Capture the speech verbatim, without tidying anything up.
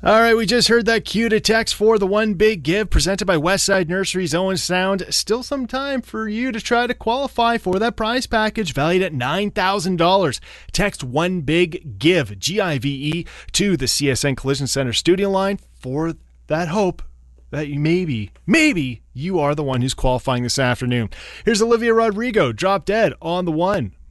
All right, we just heard that cue to text for the One Big Give presented by Westside Nursery's Owen Sound. Still some time for you to try to qualify for that prize package valued at nine thousand dollars. Text One Big Give, G I V E, to the C S N Collision Center studio line for that hope that you maybe, maybe you are the one who's qualifying this afternoon. Here's Olivia Rodrigo, Drop Dead on the One.